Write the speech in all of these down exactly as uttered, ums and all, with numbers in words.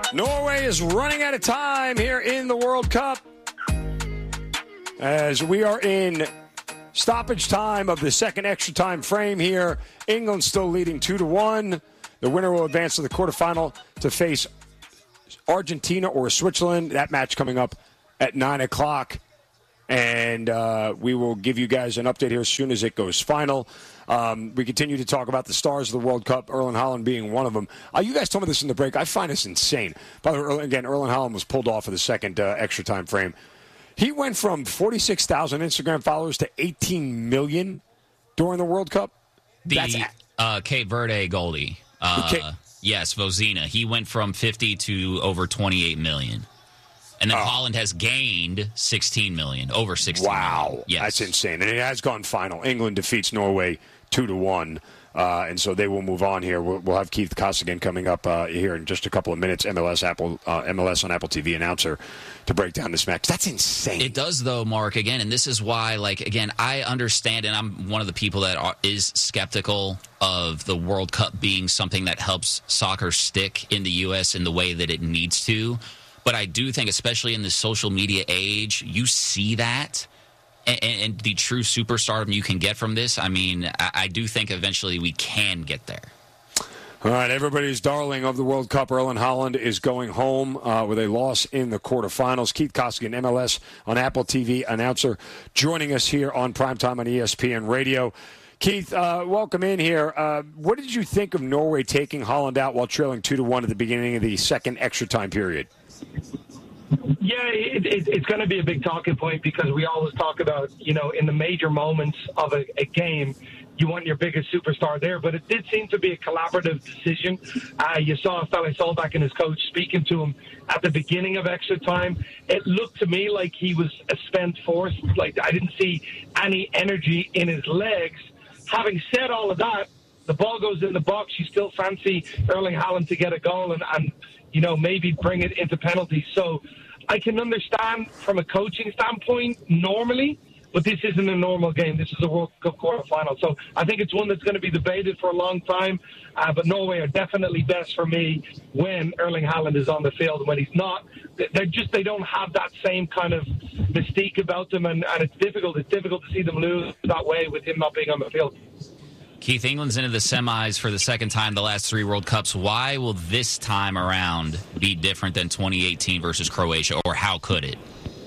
Norway is running out of time here in the World Cup as we are in stoppage time of the second extra time frame here. England still leading two to one. The winner will advance to the quarterfinal to face Argentina or Switzerland. That match coming up at nine o'clock. And uh, we will give you guys an update here as soon as it goes final. Um, we continue to talk about the stars of the World Cup, Erling Haaland being one of them. Uh, you guys told me this in the break. I find this insane. By the way, again, Erling Haaland was pulled off of the second uh, extra time frame. He went from forty-six thousand Instagram followers to eighteen million during the World Cup. The That's uh, Cape Verde goalie. Uh, Cape- yes, Vozina. He went from fifty to over twenty-eight million. And then oh. Holland has gained sixteen million, over sixteen Wow. million. Yes. That's insane. And it has gone final. England defeats Norway two to one. Uh, and so they will move on here. We'll, we'll have Keith Costigan coming up uh, here in just a couple of minutes, M L S Apple uh, M L S on Apple T V announcer, to break down this match. That's insane. It does, though, Mark, again, and this is why, like, again, I understand, and I'm one of the people that are, is skeptical of the World Cup being something that helps soccer stick in the U S in the way that it needs to. But I do think, especially in the social media age, you see that. And, and the true superstardom you can get from this, I mean, I, I do think eventually we can get there. All right, everybody's darling of the World Cup, Erling Haaland, is going home uh, with a loss in the quarterfinals. Keith Costigan, M L S on Apple T V announcer, joining us here on Primetime on E S P N Radio. Keith, uh, welcome in here. Uh, what did you think of Norway taking Haaland out while trailing two to one at the beginning of the second extra time period? Yeah, it, it, it's going to be a big talking point because we always talk about, you know, in the major moments of a, a game, you want your biggest superstar there. But it did seem to be a collaborative decision. Uh, you saw Ståle Solbakken and his coach speaking to him at the beginning of extra time. It looked to me like he was a spent force. Like, I didn't see any energy in his legs. Having said all of that, the ball goes in the box. You still fancy Erling Haaland to get a goal and, and you know, maybe bring it into penalties. So I can understand from a coaching standpoint normally, but this isn't a normal game. This is a World Cup quarterfinal. So I think it's one that's going to be debated for a long time. Uh, but Norway are definitely best for me when Erling Haaland is on the field. When he's not, they're just, they don't have that same kind of mystique about them. And, and it's difficult. It's difficult to see them lose that way with him not being on the field. Keith, England's into the semis for the second time the last three World Cups. Why will this time around be different than twenty eighteen versus Croatia, or how could it?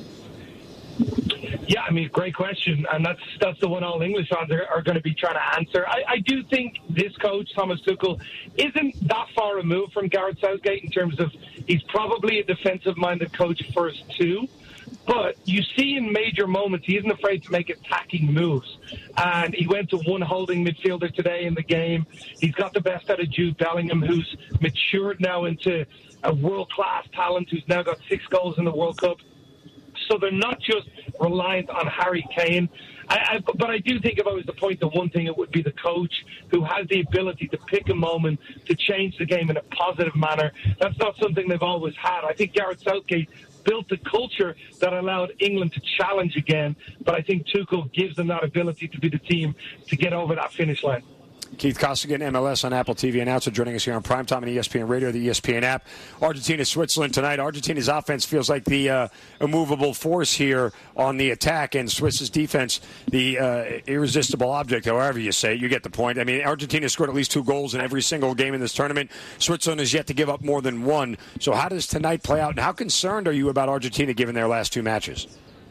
Yeah, I mean, great question, and that's that's the one all English fans are, are going to be trying to answer. I, I do think this coach, Thomas Tuchel, isn't that far removed from Gareth Southgate in terms of he's probably a defensive-minded coach first, too. But you see in major moments, he isn't afraid to make attacking moves. And he went to one holding midfielder today in the game. He's got the best out of Jude Bellingham, who's matured now into a world-class talent, who's now got six goals in the World Cup. So they're not just reliant on Harry Kane. I, I, but I do think if I was to point to one thing, it would be the coach who has the ability to pick a moment to change the game in a positive manner. That's not something they've always had. I think Gareth Southgate built a culture that allowed England to challenge again, but I think Tuchel gives them that ability to be the team to get over that finish line. Keith Costigan, M L S on Apple T V announcer, joining us here on Primetime on E S P N Radio, the E S P N app. Argentina, Switzerland tonight. Argentina's offense feels like the uh, immovable force here on the attack, and Swiss's defense, the uh, irresistible object, however you say it. You get the point. I mean, Argentina scored at least two goals in every single game in this tournament. Switzerland has yet to give up more than one. So how does tonight play out, and how concerned are you about Argentina given their last two matches?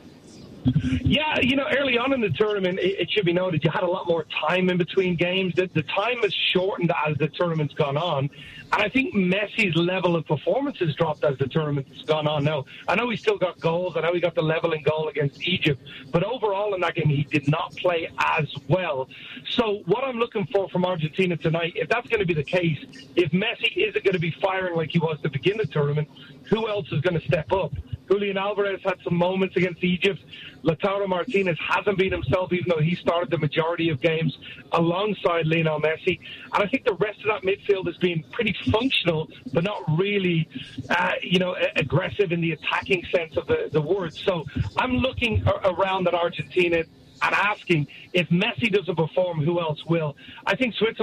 Yeah, you know, early on in the tournament, it, it should be noted, you had a lot more time in between games. The, the time has shortened as the tournament's gone on. And I think Messi's level of performance has dropped as the tournament's gone on now. I know he still got goals. I know he got the leveling goal against Egypt. But overall in that game, he did not play as well. So what I'm looking for from Argentina tonight, if that's going to be the case, if Messi isn't going to be firing like he was to begin the tournament, who else is going to step up? Julian Alvarez had some moments against Egypt. Lautaro Martinez hasn't been himself, even though he started the majority of games alongside Lionel Messi. And I think the rest of that midfield has been pretty functional, but not really, uh, you know, aggressive in the attacking sense of the, the word. So I'm looking around at Argentina and asking, if Messi doesn't perform, who else will? I think Switzerland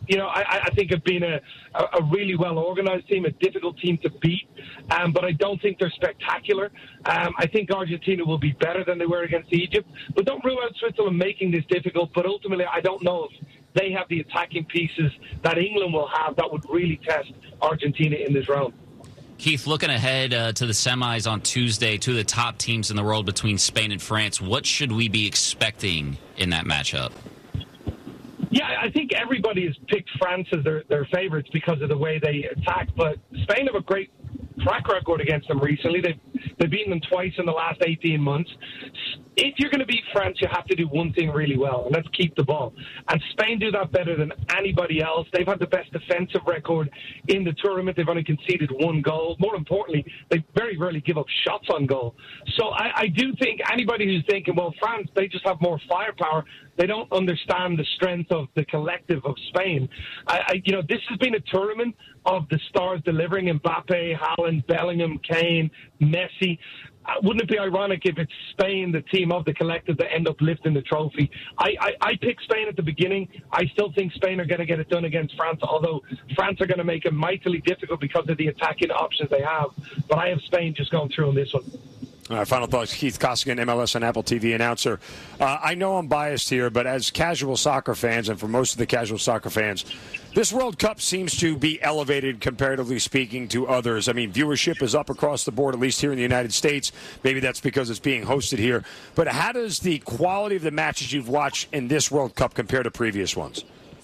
you know, I, I think have been a, a really well-organized team, a difficult team to beat, um, but I don't think they're spectacular. Um, I think Argentina will be better than they were against Egypt, but don't rule out Switzerland making this difficult, but ultimately I don't know if they have the attacking pieces that England will have that would really test Argentina in this round. Keith, looking ahead uh, to the semis on Tuesday, two of the top teams in the world between Spain and France, what should we be expecting in that matchup? Yeah, I think everybody has picked France as their, their favorites because of the way they attack, but Spain have a great track record against them recently. They've, they've beaten them twice in the last eighteen months. If you're going to beat France, you have to do one thing really well, and that's keep the ball. And Spain do that better than anybody else. They've had the best defensive record in the tournament. They've only conceded one goal. More importantly, they very rarely give up shots on goal. So I, I do think anybody who's thinking, well, France, they just have more firepower, they don't understand the strength of the collective of Spain. I, I, you know, this has been a tournament of the stars delivering: Mbappe, Haaland, Bellingham, Kane, Messi. Uh, wouldn't it be ironic if it's Spain, the team of the collective, that end up lifting the trophy? I, I, I picked Spain at the beginning. I still think Spain are going to get it done against France, although France are going to make it mightily difficult because of the attacking options they have. But I have Spain just going through on this one. All right, final thoughts. Keith Costigan, M L S and Apple T V announcer. Uh, I know I'm biased here, but as casual soccer fans, and for most of the casual soccer fans, this World Cup seems to be elevated, comparatively speaking, to others. I mean, viewership is up across the board, at least here in the United States. Maybe that's because it's being hosted here. But how does the quality of the matches you've watched in this World Cup compare to previous ones?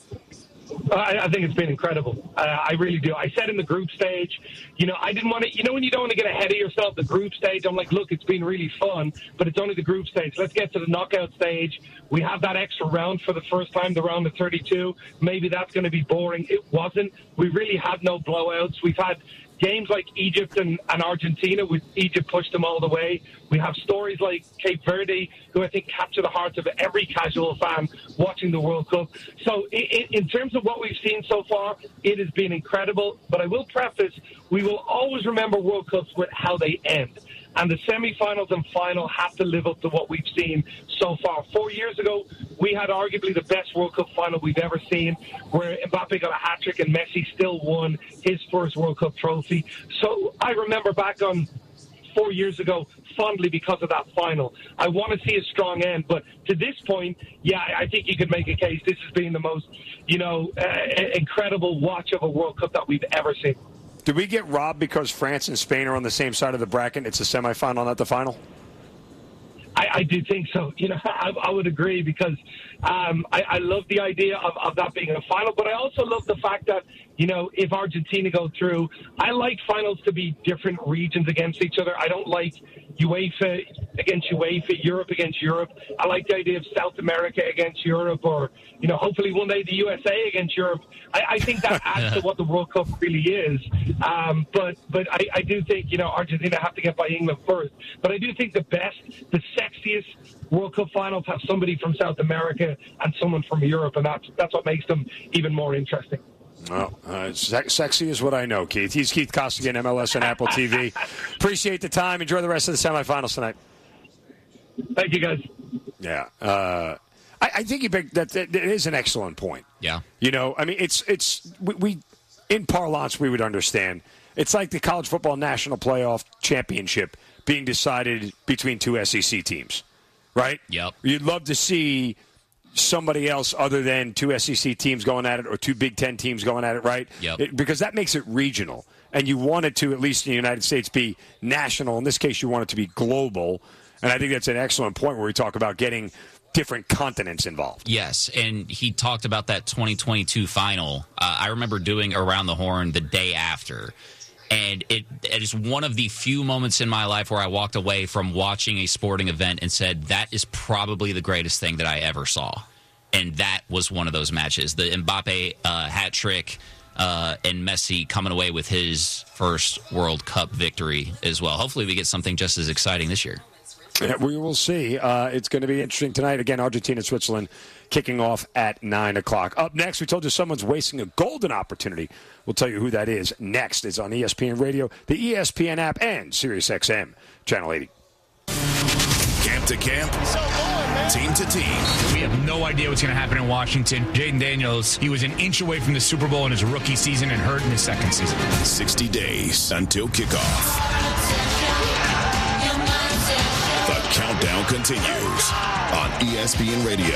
I, I think it's been incredible. Uh, I really do. I said in the group stage, you know, I didn't want to, you know, when you don't want to get ahead of yourself, the group stage, I'm like, look, it's been really fun, but it's only the group stage. Let's get to the knockout stage. We have that extra round for the first time, the round of thirty-two. Maybe that's going to be boring. It wasn't. We really had no blowouts. We've had games like Egypt and, and Argentina, with Egypt pushed them all the way. We have stories like Cape Verde, who I think capture the hearts of every casual fan watching the World Cup. So in, in terms of what we've seen so far, it has been incredible. But I will preface, we will always remember World Cups with how they end. And the semifinals and final have to live up to what we've seen so far. Four years ago, we had arguably the best World Cup final we've ever seen, where Mbappe got a hat-trick and Messi still won his first World Cup trophy. So I remember back on four years ago fondly because of that final. I want to see a strong end, but to this point, yeah, I think you could make a case this has been the most, you know, uh, incredible watch of a World Cup that we've ever seen. Did we get robbed because France and Spain are on the same side of the bracket? It's a semifinal, not the final? I, I do think so. You know, I, I would agree because um, I, I love the idea of, of that being a final, but I also love the fact that, you know, if Argentina go through, I like finals to be different regions against each other. I don't like UEFA against UEFA, Europe against Europe. I like the idea of South America against Europe, or, you know, hopefully one day the U S A against Europe. I, I think that adds to what the World Cup really is. Um, but but I, I do think, you know, Argentina have to get by England first. But I do think the best, the sexiest World Cup finals have somebody from South America and someone from Europe, and that's, that's what makes them even more interesting. Well, uh, sexy is what I know, Keith. He's Keith Costigan, M L S and Apple T V. Appreciate the time. Enjoy the rest of the semifinals tonight. Thank you, guys. Yeah. Uh, I, I think you picked that, that. It is an excellent point. Yeah. You know, I mean, it's, it's we, we in parlance, we would understand. It's like the college football national playoff championship being decided between two S E C teams, right? Yep. You'd love to see somebody else other than two S E C teams going at it, or two Big Ten teams going at it, right? Yep. It, because that makes it regional. And you want it to, at least in the United States, be national. In this case, you want it to be global. And I think that's an excellent point where we talk about getting different continents involved. Yes, and he talked about that twenty twenty-two final. Uh, I remember doing Around the Horn the day after. And it, it is one of the few moments in my life where I walked away from watching a sporting event and said, that is probably the greatest thing that I ever saw. And that was one of those matches. The Mbappe uh, hat trick uh, and Messi coming away with his first World Cup victory as well. Hopefully we get something just as exciting this year. Yeah, we will see. Uh, it's going to be interesting tonight. Again, Argentina and Switzerland kicking off at nine o'clock. Up next, we told you someone's wasting a golden opportunity. We'll tell you who that is next. It's on E S P N Radio, the E S P N app, and Sirius X M, Channel eighty. Camp to camp, team to team. We have no idea what's going to happen in Washington. Jaden Daniels, he was an inch away from the Super Bowl in his rookie season and hurt in his second season. sixty days until kickoff. The countdown continues on E S P N Radio.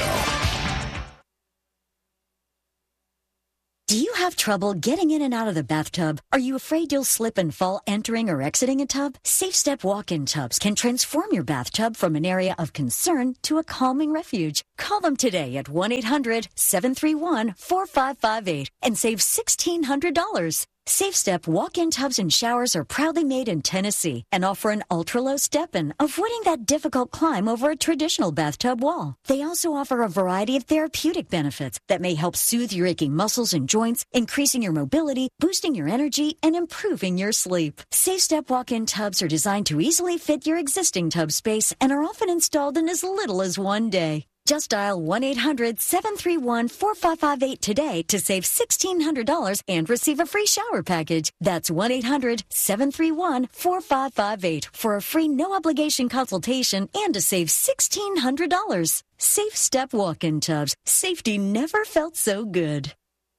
Do you have trouble getting in and out of the bathtub? Are you afraid you'll slip and fall entering or exiting a tub? Safe Step walk-in tubs can transform your bathtub from an area of concern to a calming refuge. Call them today at one eight hundred seven three one four five five eight and save sixteen hundred dollars. Safe Step walk-in tubs and showers are proudly made in Tennessee and offer an ultra-low step-in, avoiding that difficult climb over a traditional bathtub wall. They also offer a variety of therapeutic benefits that may help soothe your aching muscles and joints, increasing your mobility, boosting your energy, and improving your sleep. Safe Step walk-in tubs are designed to easily fit your existing tub space and are often installed in as little as one day. Just dial one eight hundred seven three one four five five eight today to save sixteen hundred dollars and receive a free shower package. That's one eight hundred seven three one four five five eight for a free no-obligation consultation and to save sixteen hundred dollars. Safe Step walk-in tubs. Safety never felt so good.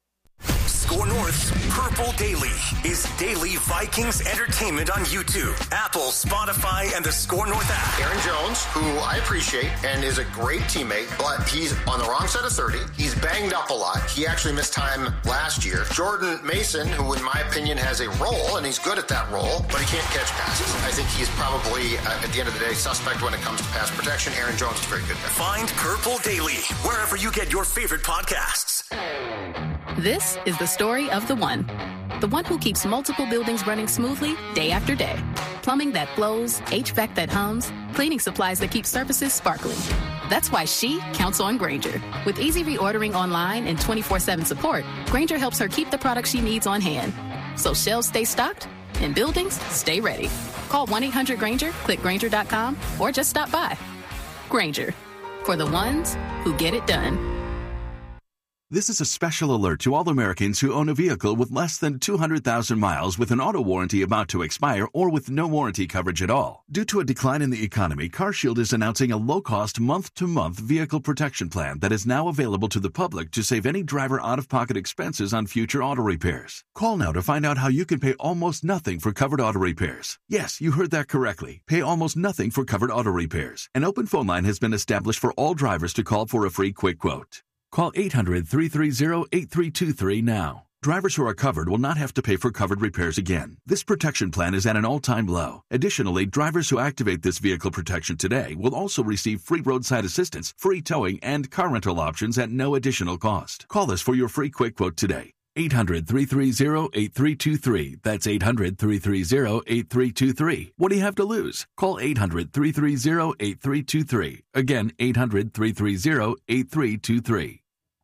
Score North's Purple Daily is daily Vikings entertainment on YouTube, Apple, Spotify, and the Score North app. Aaron Jones, who I appreciate and is a great teammate, but he's on the wrong side of thirty. He's banged up a lot. He actually missed time last year. Jordan Mason, who in my opinion has a role, and he's good at that role, but he can't catch passes. I think he's probably, uh, at the end of the day, suspect when it comes to pass protection. Aaron Jones is very good there. Find Purple Daily wherever you get your favorite podcasts. This is the story of the one. The one who keeps multiple buildings running smoothly day after day. Plumbing that flows, H V A C that hums, cleaning supplies that keep surfaces sparkling. That's why she counts on Grainger. With easy reordering online and twenty-four seven support, Grainger helps her keep the products she needs on hand. So shelves stay stocked and buildings stay ready. Call one eight hundred Grainger, click Grainger dot com, or just stop by. Grainger, for the ones who get it done. This is a special alert to all Americans who own a vehicle with less than two hundred thousand miles with an auto warranty about to expire or with no warranty coverage at all. Due to a decline in the economy, CarShield is announcing a low-cost month-to-month vehicle protection plan that is now available to the public to save any driver out-of-pocket expenses on future auto repairs. Call now to find out how you can pay almost nothing for covered auto repairs. Yes, you heard that correctly. Pay almost nothing for covered auto repairs. An open phone line has been established for all drivers to call for a free quick quote. Call eight hundred three three zero eight three two three now. Drivers who are covered will not have to pay for covered repairs again. This protection plan is at an all-time low. Additionally, drivers who activate this vehicle protection today will also receive free roadside assistance, free towing, and car rental options at no additional cost. Call us for your free quick quote today. eight hundred three three zero eight three two three. That's eight hundred three three zero eight three two three. What do you have to lose? Call eight hundred three three zero eight three two three. Again, eight hundred three three zero eight three two three.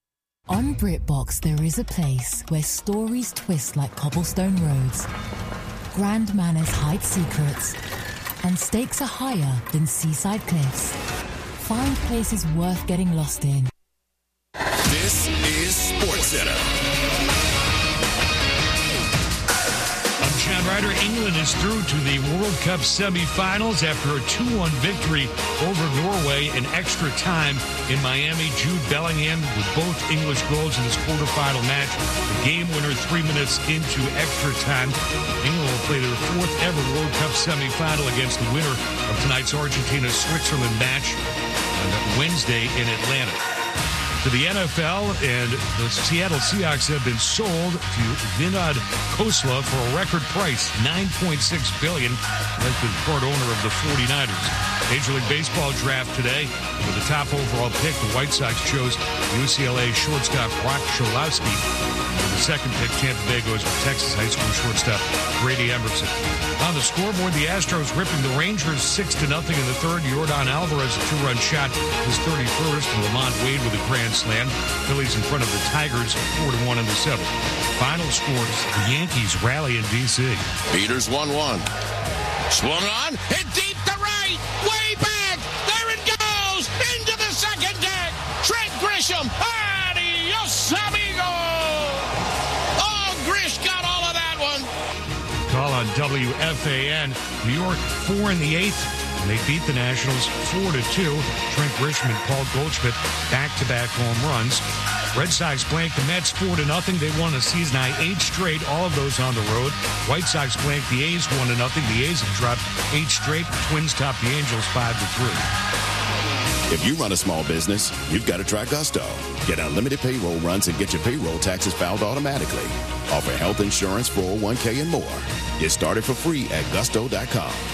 On BritBox, there is a place where stories twist like cobblestone roads, grand manners hide secrets, and stakes are higher than seaside cliffs. Find places worth getting lost in. This is SportsCenter. I'm John Ryder. England is through to the World Cup semifinals after a two one victory over Norway in extra time in Miami. Jude Bellingham with both English goals in this quarterfinal match. The game winner three minutes into extra time. England will play their fourth ever World Cup semifinal against the winner of tonight's Argentina-Switzerland match on Wednesday in Atlanta. To the N F L, and the Seattle Seahawks have been sold to Vinod Khosla for a record price, nine point six billion dollars. That's the part owner of the forty-niners. Major League Baseball draft today. With the top overall pick, the White Sox chose U C L A shortstop Brock Cholowski. With the second pick, Tampa Bay goes with Texas high school shortstop Grady Emerson. On the scoreboard, the Astros ripping the Rangers six to nothing in the third. Yordan Alvarez, a two-run shot, his thirty-first, and Lamont Wade with a grand slam. Phillies in front of the Tigers, four to one in the seventh. Final scores: the Yankees rally in D C. Peters one one. Swung on, hit deep to right, way back. There it goes into the second deck. Trent Grisham, adios amigo. Oh, Grish got all of that one. Call on W F A N. New York four in the eighth. And they beat the Nationals four to two. Trent Grisham and Paul Goldschmidt back-to-back home runs. Red Sox blanked the Mets four to nothing. They won a season high eight straight, all of those on the road. White Sox blanked the A's one to nothing. The A's have dropped eight straight. Twins topped the Angels five to three. If you run a small business, you've got to try Gusto. Get unlimited payroll runs and get your payroll taxes filed automatically. Offer health insurance, four oh one k, and more. Get started for free at gusto dot com.